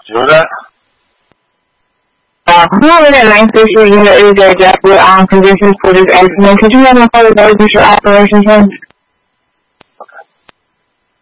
You heard that? Who over that 960 unit is there, Jeff, with positions for this estimate? Could you have my further notice your operation, please?